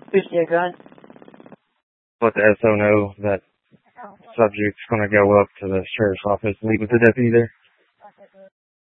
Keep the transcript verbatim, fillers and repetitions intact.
Who's the gun? Let the S O know that subject's going to go up to the sheriff's office and meet with the deputy there.